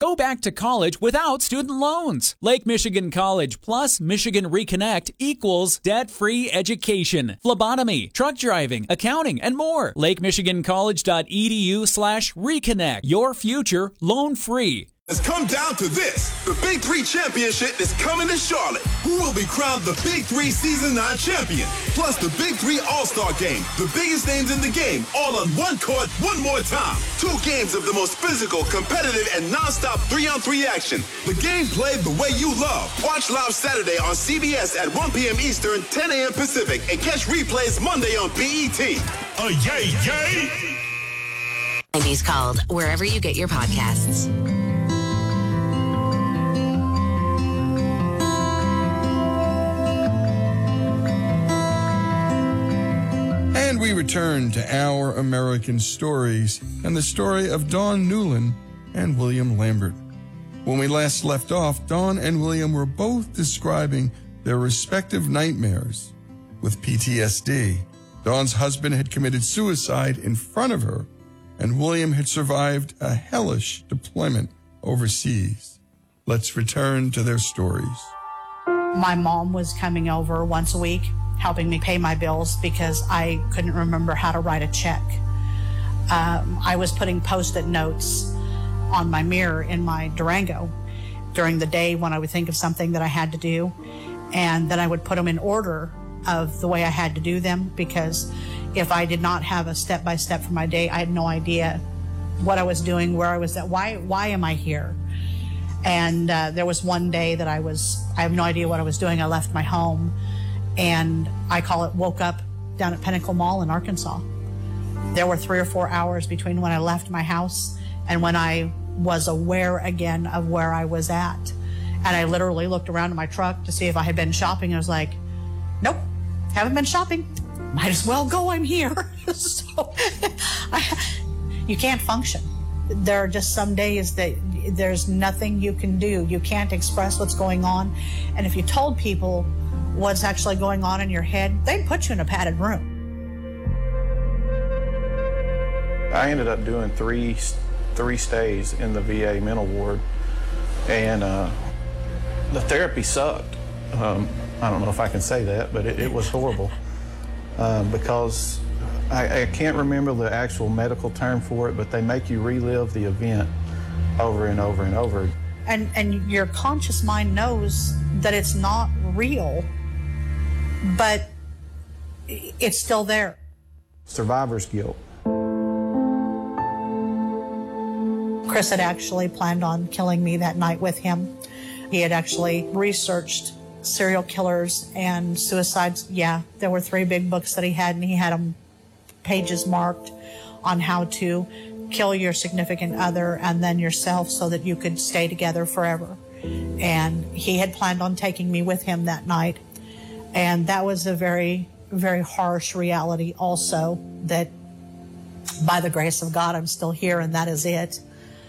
Go back to college without student loans. Lake Michigan College plus Michigan Reconnect equals debt-free education, phlebotomy, truck driving, accounting, and more. LakeMichiganCollege.edu/reconnect. Your future loan-free. It's come down to this. The Big Three Championship is coming to Charlotte. Who will be crowned the Big Three Season 9 champion? Plus the Big Three All-Star Game. The biggest names in the game, all on one court, one more time. 2 games of the most physical, competitive, and non-stop 3-on-3 action. The game played the way you love. Watch live Saturday on CBS at 1 p.m. Eastern, 10 a.m. Pacific, and catch replays Monday on BET. Yay, yay! And he's called wherever you get your podcasts. And we return to Our American Stories and the story of Dawn Newland and William Lambert. When we last left off, Dawn and William were both describing their respective nightmares with PTSD. Dawn's husband had committed suicide in front of her, and William had survived a hellish deployment overseas. Let's return to their stories. My mom was coming over once a week, helping me pay my bills because I couldn't remember how to write a check. I was putting Post-it notes on my mirror in my Durango during the day when I would think of something that I had to do, and then I would put them in order of the way I had to do them, because if I did not have a step-by-step for my day, I had no idea what I was doing, where I was at, why am I here? And there was one day that I have no idea what I was doing. I left my home, and I woke up down at Pinnacle Mall in Arkansas. There were 3 or 4 hours between when I left my house and when I was aware again of where I was at. And I literally looked around in my truck to see if I had been shopping. I was like, nope, haven't been shopping. Might as well go, I'm here. So you can't function. There are just some days that there's nothing you can do. You can't express what's going on. And if you told people what's actually going on in your head, they'd put you in a padded room. I ended up doing three stays in the VA mental ward, and the therapy sucked. I don't know if I can say that, but it was horrible because I can't remember the actual medical term for it, but they make you relive the event over and over and over. And your conscious mind knows that it's not real, but it's still there. Survivor's guilt. Chris had actually planned on killing me that night with him. He had actually researched serial killers and suicides. Yeah, there were 3 big books that he had, and he had them pages marked on how to kill your significant other and then yourself so that you could stay together forever. And he had planned on taking me with him that night. And that was a very, very harsh reality also, that by the grace of God, I'm still here, and that is it.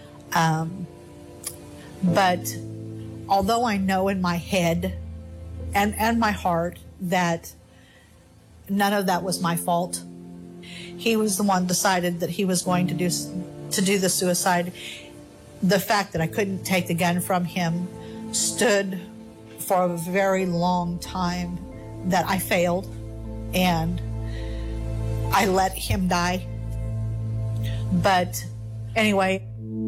But although I know in my head and my heart that none of that was my fault, he was the one decided that he was going to do the suicide. The fact that I couldn't take the gun from him stood for a very long time that I failed, and I let him die. But anyway,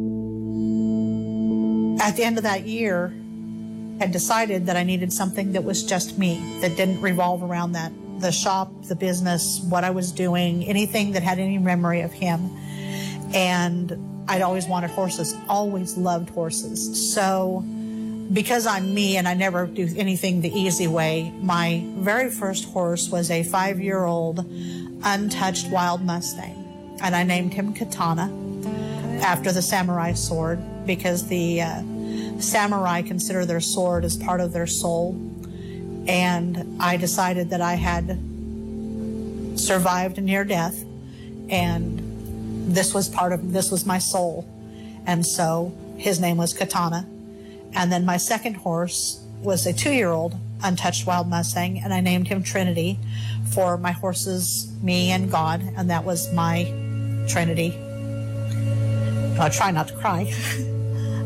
at the end of that year, I had decided that I needed something that was just me, that didn't revolve around that. The shop, the business, what I was doing, anything that had any memory of him. And I'd always wanted horses, always loved horses. So because I'm me and I never do anything the easy way, my very first horse was a 5-year-old untouched wild Mustang. And I named him Katana after the samurai sword, because the samurai consider their sword as part of their soul. And I decided that I had survived a near death, and this was my soul. And so his name was Katana. And then my second horse was a 2-year-old untouched wild Mustang, and I named him Trinity for my horses, me and God, and that was my Trinity. I try not to cry.